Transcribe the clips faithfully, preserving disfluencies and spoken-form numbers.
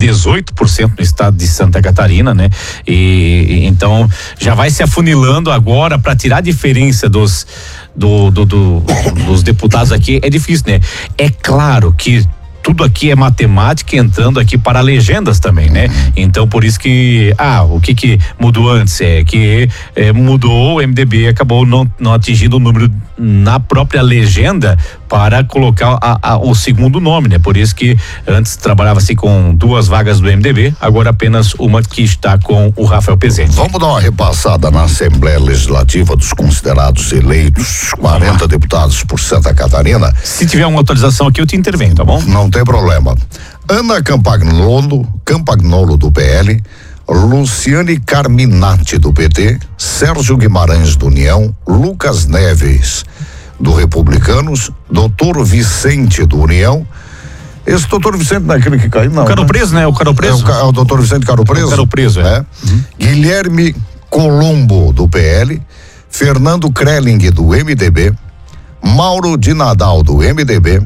dezoito por cento no estado de Santa Catarina, né? E, e então já vai se afunilando agora para tirar a diferença dos do, do, do, dos deputados aqui. É difícil, né? É claro que tudo aqui é matemática entrando aqui para legendas também, né? Então por isso que, ah, o que que mudou antes é que é, mudou, o M D B acabou não, não atingindo o número na própria legenda para colocar a, a, o segundo nome, né? Por isso que antes trabalhava-se com duas vagas do M D B, agora apenas uma que está com o Rafael Pezente. Vamos dar uma repassada na Assembleia Legislativa dos considerados eleitos, quarenta deputados por Santa Catarina. Se tiver uma atualização aqui eu te intervenho, tá bom? Não tem problema. Ana Campagnolo, Campagnolo do P L, Luciane Carminati do P T, Sérgio Guimarães do União, Lucas Neves do Republicanos, doutor Vicente do União. Esse doutor Vicente não é aquele que caiu, não. O Caro né? Preso, né? O Caro Preso. É o, é o doutor Vicente Caro Preso? O Caro Preso, é. é. Uhum. Guilherme Colombo do P L, Fernando Krelling do M D B, Mauro de Nadal do M D B,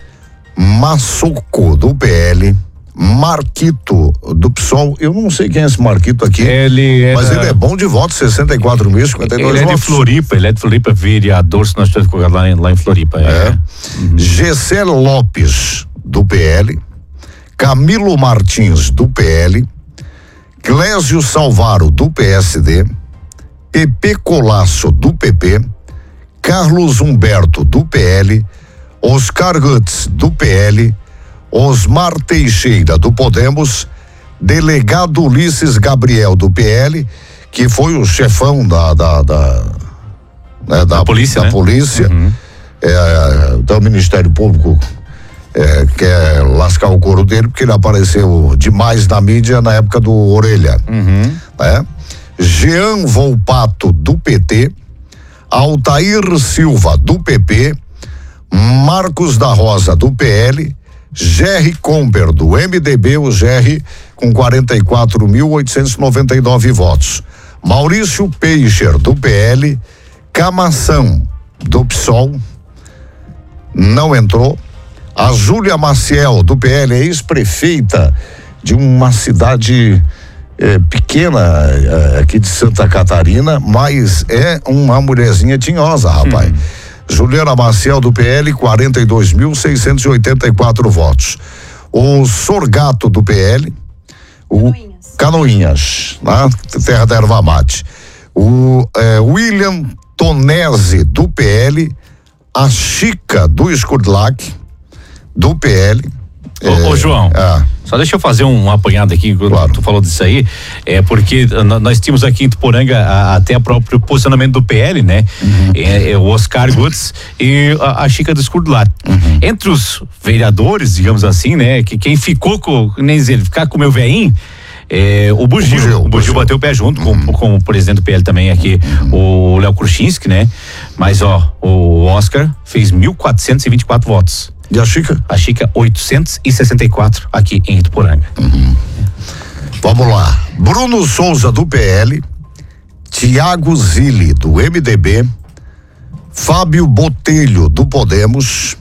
Massoco do P L, Marquito do P SOL. Eu não sei quem é esse Marquito aqui, ele é mas da... ele é bom de voto, sessenta e quatro mil, cinquenta e dois ele votos. É de Floripa, ele é de Floripa, vereador, se nós estivermos lá em, lá em Floripa. É. é. Uhum. Gessé Lopes do P L, Camilo Martins do P L, Clésio Salvaro do P S D, Pepe Colasso do P P, Carlos Humberto do P L, Oscar Gutz do P L, Osmar Teixeira do Podemos, delegado Ulisses Gabriel do P L, que foi o chefão da da, da, né, da, da polícia, da né? polícia uhum. é, do Ministério Público, é, quer lascar o couro dele porque ele apareceu demais na mídia na época do Orelha. Uhum. Né? Jean Volpato do P T, Altair Silva do P P, Marcos da Rosa do P L, Jerry Comper do M D B, o Jerry com quarenta e quatro mil oitocentos e noventa e nove votos. Maurício Peixer do P L, Camação do P SOL, não entrou. A Júlia Maciel do P L, ex-prefeita de uma cidade eh, pequena eh, aqui de Santa Catarina, mas é uma mulherzinha tinhosa, rapaz. Hum. Juliana Maciel do P L, quarenta e dois mil seiscentos e oitenta e quatro votos. O Sorgato do P L, o Canoinhas, Canoinhas, né? Terra da Erva Mate. O eh, William Tonese do P L, a Chica do Escurlac do P L. Ô, é, ô João, é. Só deixa eu fazer um apanhado aqui, quando claro. Tu falou disso aí, é porque nós tínhamos aqui em Tuporanga a, até o próprio posicionamento do P L, né? Uhum. É, é o Oscar Gutz e a, a Chica do Escurlac. Uhum. Entre os vereadores, digamos assim, né? Que quem ficou com, nem dizer, ficar com o meu veinho, é, o Bugio, o Bugio, o Bugio bateu o pé junto uhum. com, com o presidente do P L também aqui, uhum. o Léo Kruczynski, né? Mas ó, o Oscar fez mil quatrocentos e vinte e quatro votos. E a Chica? A Chica, oitocentos e sessenta e quatro aqui em Ituporanga. Uhum. Vamos lá. Bruno Souza do P L, Tiago Zilli do M D B, Fábio Botelho do Podemos,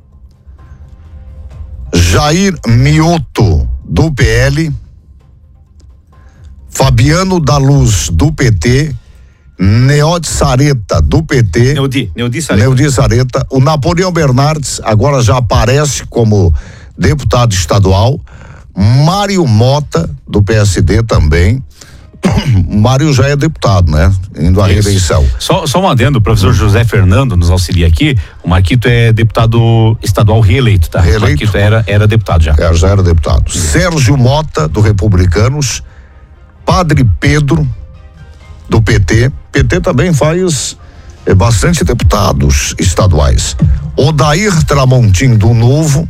Jair Mioto do P L, Fabiano da Luz do P T, Neodi Sareta do P T, Neudi, Neudi Sareta. Neudi Sareta, o Napoleão Bernardes agora já aparece como deputado estadual, Mário Mota do P S D também. Mário já é deputado, né? Indo à reeleição. Só, só um adendo, o professor José Fernando nos auxilia aqui. O Marquito é deputado estadual reeleito, tá? Reeleito? O Marquito era, era deputado já. É, já era deputado. Sérgio Mota do Republicanos, Padre Pedro do P T. P T também faz é, bastante deputados estaduais. Odair Tramontim do Novo,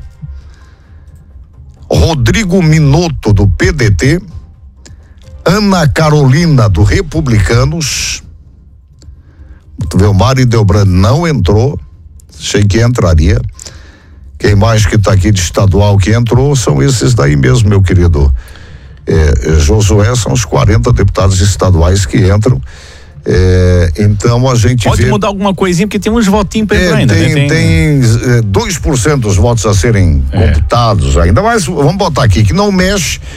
Rodrigo Minotto do P D T, Ana Carolina do Republicanos. Tu vê, o Mário Delbrando não entrou, achei que entraria. Quem mais que tá aqui de estadual que entrou são esses daí mesmo, meu querido É, é, Josué, são os quarenta deputados estaduais que entram. É, então a gente pode vê, mudar alguma coisinha, porque tem uns votinhos para entrar é, ainda, tem, né? Tem, tem é, dois por cento dos votos a serem é. computados ainda, mas vamos botar aqui que não mexe